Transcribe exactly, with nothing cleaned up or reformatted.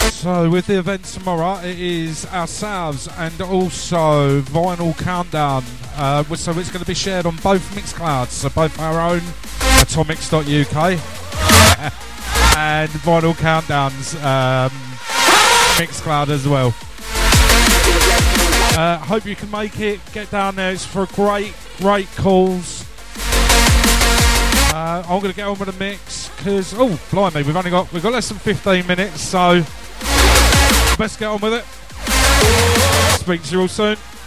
So with the event tomorrow, it is ourselves and also Vinyl Countdown. Uh, so it's going to be shared on both Mixclouds, so both our own atomics dot U K and Vinyl Countdown's um, Mixcloud as well. Uh, hope you can make it. Get down there. It's for a great, great cause. Uh, I'm going to get on with the mix because, oh, blimey, we've only got we've got less than fifteen minutes, so best get on with it. Speak to you all soon.